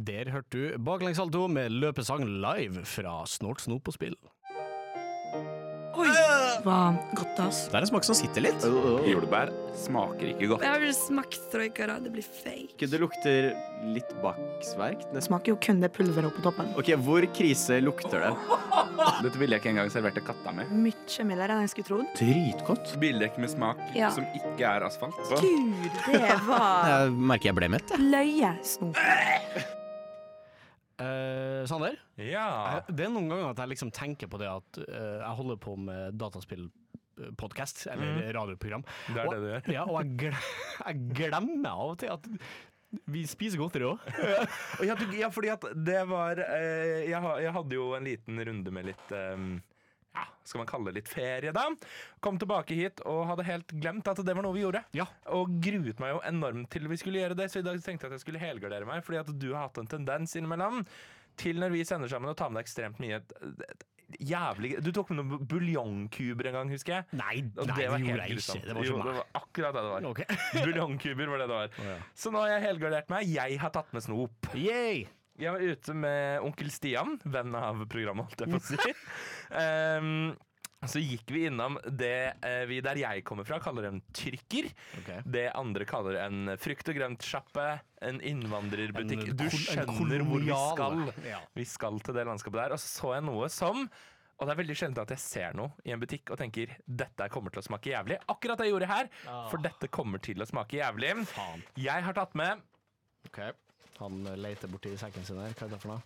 Der hørte du Baklengssalto med løpesang live fra Snort Snop og Spill. Oi, var godt ass. Det er en smak som sitter litt. Jordbær smaker ikke godt. Jeg har ikke smakt strøykere, det blir fake. Det lukter litt baksverk. Det smaker jo kun det pulveret oppe på toppen. Ok, hvor krise lukter det? Dette ville jeg ikke engang serverte katta mi. Mye mildere enn jeg skulle trodd. Dritgodt. Bildekk med smak Ja. som ikke er asfalt. Gud, det var Jeg merker jeg ble mett. løyesnop. Sander, Ja. det er noen ganger at jeg liksom tenker på det at jeg holder på med dataspillpodcast, eller radioprogram. Det er det du gjør. Ja, og jeg glemmer av og til at vi spiser godteri også. Ja, fordi at det var jeg hadde jo en liten runde med litt skal man kalle det litt ferie da. Kom tilbake hit og hadde helt glemt at det var noe vi gjorde. Ja. Og gruet meg jo enormt til vi skulle gjøre det, så i dag tenkte jeg at jeg skulle helgardere meg, fordi at du har hatt en tendens innimellom til når vi sender sammen og tar med deg ekstremt mye jævlig. Du tok med noen buljongkuber en gang, husker jeg. Nei, Og det var gjorde helt jeg grusomt. ikke. Det var Jo, ikke det meg. var akkurat det det var. Ok. Buljongkuber var det det var. ja. Så nå har jeg helgardert meg. Jeg har tatt med snop. Yay! Jeg var ute med onkel Stian, venn av programmet, holdt jeg på å si. Så gikk vi innom det vi der jeg kommer fra kaller en tyrker. Ok. Det andre kaller en frukt- og grøntsjappe, en innvandrerbutikk. En Du skjønner hvor vi kolonial. skal. Ja. Vi skal til det landskapet der. Og så så jeg noe som, og det er veldig sjelden at jeg ser noe i en butikk og tenker dette kommer til å smake jævlig. Akkurat det jeg gjorde her, for dette kommer til å smake jævlig. Faen. Jeg har tatt med Ok, han leter borti sekken sin her. Hva er det for noe?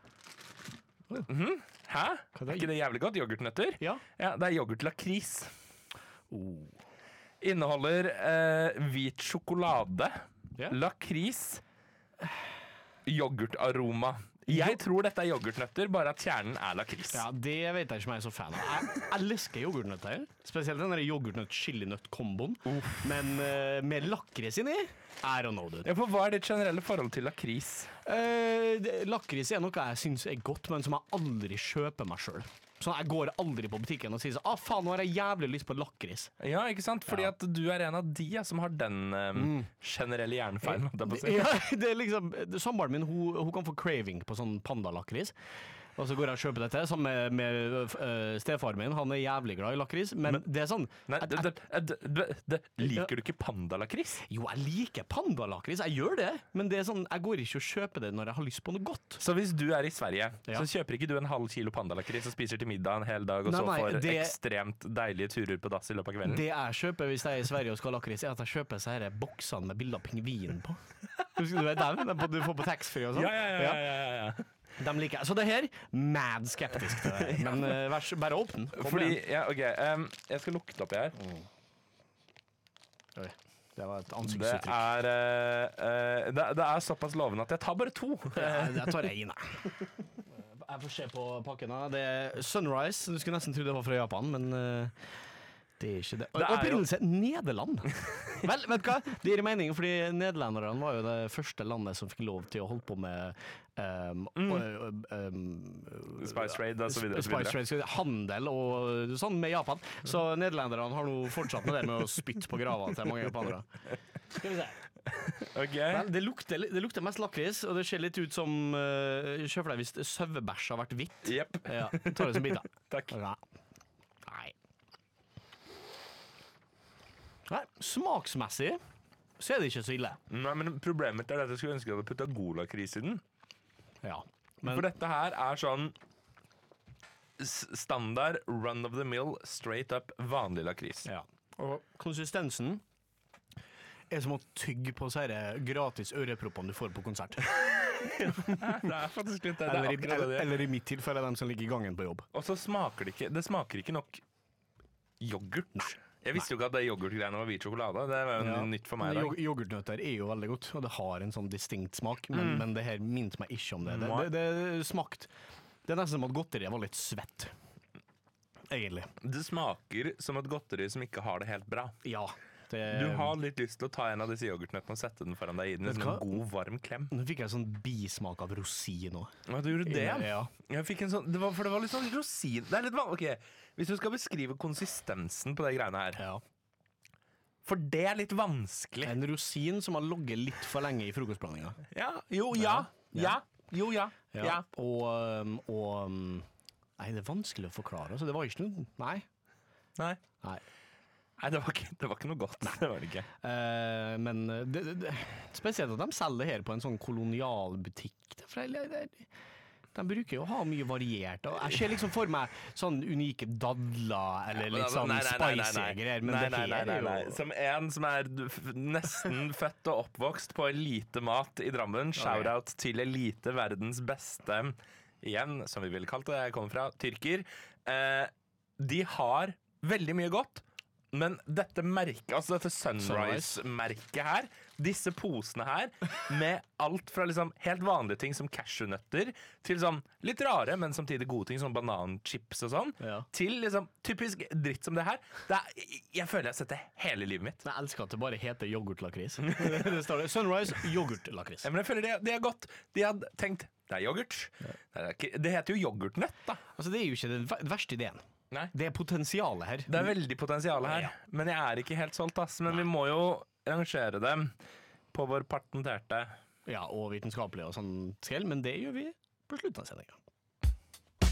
Hæ? Hva er det? Er ikke det jævlig godt? Yoghurtnøtter? Ja. Ja, det er yoghurtlakris. Oh. Inneholder hvit sjokolade, Ja. lakris, yoghurtaroma. Jeg tror dette er yoghurtnøtter, bare at kjernen er lakris. Ja, det vet jeg ikke om jeg er så fan av. Jeg elsker yoghurtnøtter. Spesielt den der yoghurtnøtt-chilinøtt-komboen. Men med lakris inni, I don't know, dude. Ja, for hva er ditt generelle forhold til lakris? Lakris er noe jeg syns er godt, men som jeg aldri kjøper meg sjøl. Så jeg går aldri på butikken og sier sånn faen, nå har jeg jævlig lyst på lakris. Ja, ikke sant? Fordi Ja. at du er en av de som har den generelle hjernefeilen. holdt jeg på å si. Ja, det er liksom Samboeren min hun kan få craving på sånn pandalakris. Og så går jeg og kjøper dette sammen med stefaren min. Han er jævlig glad i lakris. Men det er sånn Nei, liker du ikke pandalakris? Jo, jeg liker pandalakris, jeg gjør det. Men det er sånn, jeg går ikke og kjøper det når jeg har lyst på noe godt. Så hvis du er i Sverige, Ja. så kjøper ikke du en halv kilo pandalakris og spiser til middag en hel dag, og Nei, så nei, får det- ekstremt deilige turer på dass i løpet av kvelden? Det jeg kjøper hvis jeg er i Sverige og skal ha lakris, er at jeg kjøper så her boksene med bilder av pingvinen på. Du vet dem? Du får på taxfree og sånn. Ja. De liker jeg. Så det her, mad skeptisk til det. Men bare åpne. Fordi, ja, ok, jeg skal lukte oppi her. Oi, det var et Det ansiktsuttrykk. det er såpass lovende at jeg tar bare 2. Jeg tar en, jeg. Jeg får se på pakken. Da. Det er Sunrise. Du skulle nesten tro det var fra Japan, men det er ikke det. Det er jo- Opprinnelse Nederland. Vel, vet du hva? Det gir mening, fordi nederlenderne var jo det første landet som fikk lov til å holde på med Spice Trade og så videre. Spice Trade, handel og sånn med Japan. Så nederlenderne har nå fortsatt med det med å spytte på grava til mange japanere. Skal vi se. Ok. Vel, det lukter mest lakris, og det ser litt ut som Se for deg hvis sauebæsj har vært hvitt. Jepp. Ja, ta det som biter. Takk. Ja. Nei, smaksmessig så er det ikke så ille. Nei, men problemet mitt er at jeg skulle ønske jeg hadde putta golakris i den. Ja. For dette her er sånn standard run of the mill, straight up vanlig lakris. Ja. Og konsistensen er som å tygge på sånne gratis øreproppene du får på konsert. Det er faktisk litt det. Eller i mitt tilfelle dem som ligger i gangen på jobb. Og så smaker det smaker ikke nok yoghurt. Nei. Jeg visste jo ikke at det yoghurtgreiene var hvit sjokolade. Det var jo nytt for meg i dag. Yoghurtnøtter er jo veldig godt, og det har en sånn distinkt smak, men det her minte meg ikke om det. Det smakte Det er nesten som at godteriet var litt svett. Egentlig. Det smaker som et godteri som ikke har det helt bra. Ja. Du har litt lyst til å ta en av disse yoghurtnøttene og sette den foran deg i den som en god, varm klem. Nå fikk jeg sånn bismak av rosin nå. Ja, du gjorde det? Ja. Jeg fikk en sånn, det var litt sånn rosin. Det er litt vanlig. Ok, hvis du skal beskrive konsistensen på de greiene her. Ja. For det er litt vanskelig. En rosin som har ligget litt for lenge i frokostblandinga. Ja. Og nei, det er vanskelig å forklare. Altså, det var ikke noe Nei. Nei. Nei. Nei, det var ikke noe godt. Det var det ikke. Men spesielt at de selger det her på en sånn kolonialbutikk. De bruker jo å ha mye variert. Og jeg ser liksom for meg sånn unike dadler eller litt sånn spicy greier. Men det her er jo Som en som er nesten født og oppvokst på Elite Mat i Drammen. Shout-out til Elite, verdens beste, igjen, som vi ville kalt det, jeg kommer fra, tyrker. De har veldig mye godt. Men dette merket, altså dette Sunrise-merket her, disse posene her, med alt fra liksom helt vanlige ting som cashewnøtter, til sånn litt rare, men samtidig gode ting som bananchips og sånn, til liksom typisk dritt som det her. Jeg føler jeg setter hele livet mitt. Jeg elsker at det bare heter yoghurtlakris. Det står det, Sunrise yoghurtlakris. Ja, men jeg føler det er godt. De hadde tenkt, det er yoghurt. Det heter jo yoghurtnøtt da. Altså det er jo ikke den verste ideen. Nei. Det er potensialet her. Det er veldig potensiale her, men jeg er ikke helt solgt, ass. Men vi må jo rangere dem på vår patenterte Ja, og vitenskapelige og sånn skrell, men det gjør vi på slutten av sendinga.